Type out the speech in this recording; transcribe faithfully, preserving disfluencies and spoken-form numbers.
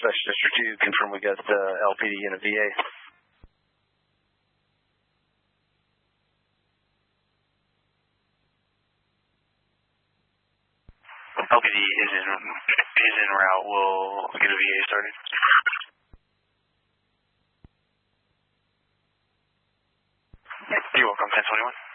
District two, confirm we got uh, L P D and a V A. L P D is in, is en route. We'll get a V A started. You're welcome, ten twenty-one.